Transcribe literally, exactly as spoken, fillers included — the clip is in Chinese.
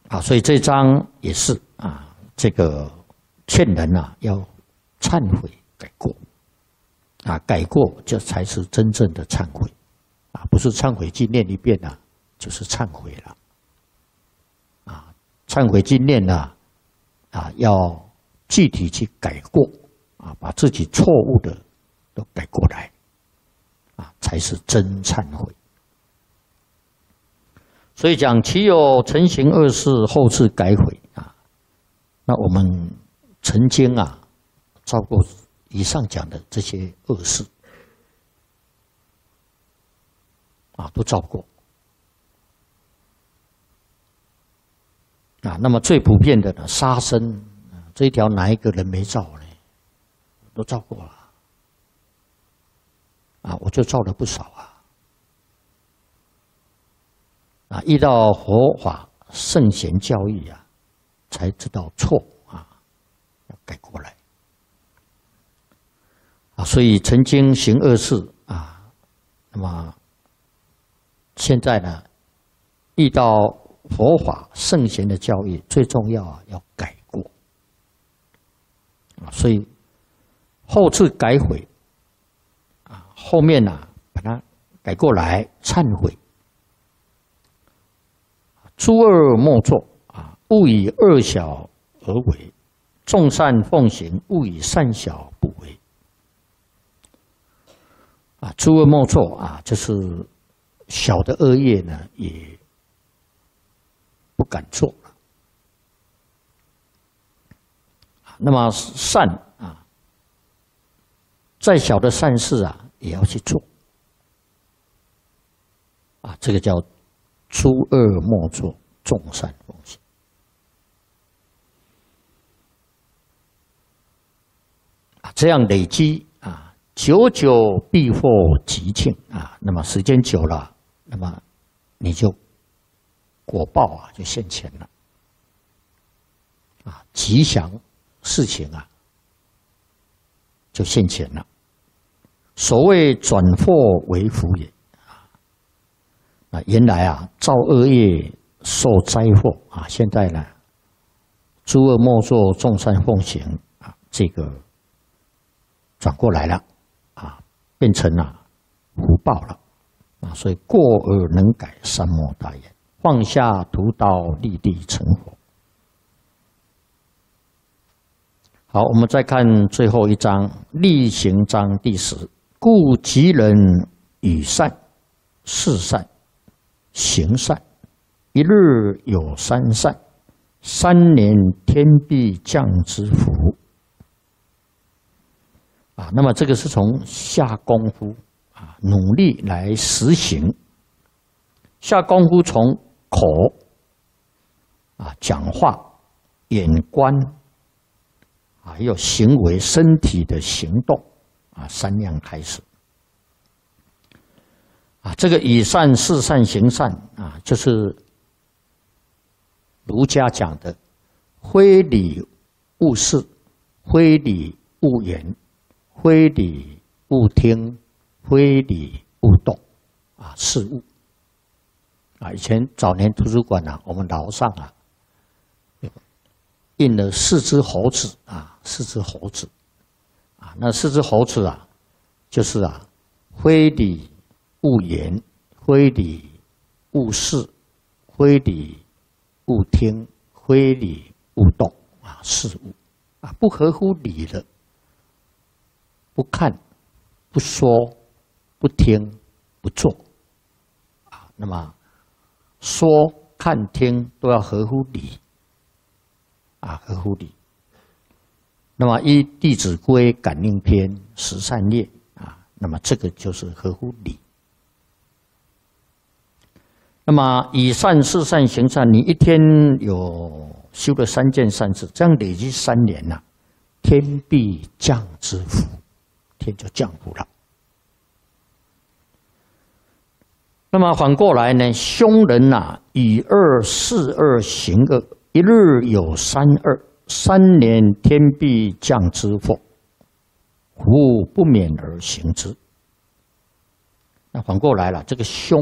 啊，所以这章也是啊，这个劝人啊要忏悔改过，啊，改过这才是真正的忏悔，啊，不是忏悔经念一遍啊，就是忏悔了，啊，忏悔经念呢，啊，要具体去改过，啊，把自己错误的都改过来，啊，才是真忏悔。所以讲，其有成行恶事，后自改悔啊。那我们曾经啊，造过以上讲的这些恶事啊，都造过啊。那么最普遍的呢，杀生这一条，哪一个人没造呢？都造过了啊，我就造了不少啊。啊，遇到佛法圣贤教育啊，才知道错啊，要改过来啊。所以曾经行恶事啊，那么现在呢，遇到佛法圣贤的教育，最重要啊，要改过啊。所以后自改悔啊，后面呢、啊，把它改过来，忏悔。诸恶莫作啊，勿以恶小而为；众善奉行，勿以善小不为。啊，诸恶莫作啊，就是小的恶业呢，也不敢做了。那么善啊，再小的善事啊，也要去做。啊，这个叫诸恶莫作，众善奉行。啊，这样累积啊，久久必获吉庆啊。那么时间久了，那么你就果报啊就现前了。啊，吉祥事情啊就现前了。所谓转祸为福也。啊，原来啊，造恶业受灾祸啊，现在呢，诸恶莫作，众善奉行啊，这个转过来了啊，变成了福报了啊，所以过而能改，善莫大焉。放下屠刀，立地成佛。好，我们再看最后一章，例行章第十。故吉人与善，事善。行善，一日有三善，三年天必降之福。啊，那么这个是从下功夫啊，努力来实行。下功夫从口啊讲话、眼观啊，还有行为、身体的行动啊，三样开始。啊，这个以善事善行善啊，就是儒家讲的非礼勿视，非礼勿言，非礼勿听，非礼勿动啊，事物啊。以前早年图书馆啊，我们楼上啊印了四只猴子啊，四只猴子啊，那四只猴子啊，就是啊，非礼勿言，非礼勿视，非礼勿听，非礼勿动啊，事物啊，不合乎理的，不看、不说、不听、不做啊。那么说、看、听都要合乎理啊，合乎理。那么依《弟子规》感应篇十善业啊，那么这个就是合乎理。那么以善事善行善，你一天有修了三件善事，这样累积三年呐、啊，天必降之福，天就降福了。那么反过来呢，凶人呐、啊，以恶事恶行恶，一日有三恶，三年天必降之祸，夫不免而行之。那反过来了，这个凶